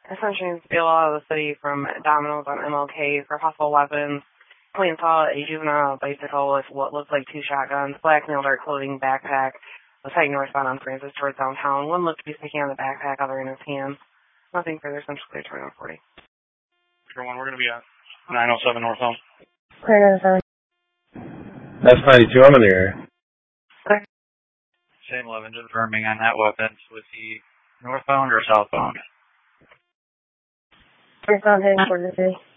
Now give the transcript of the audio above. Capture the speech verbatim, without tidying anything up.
Essentially, bail out of the city from Domino's on M L K for hostile weapons. Police saw a juvenile bicycle with what looked like two shotguns, black nail dark clothing, backpack, was heading northbound on Francis towards downtown. One looked to be sticking on the backpack, other in his hand. Nothing further, central clear twenty-one forty. Sure one, we're going to be at nine oh seven North Elm. Clear nine oh seven. That's ninety-two, I'm in the area. Okay. Same eleven, just confirming on that weapons. Was he northbound or southbound? Northbound heading toward the city.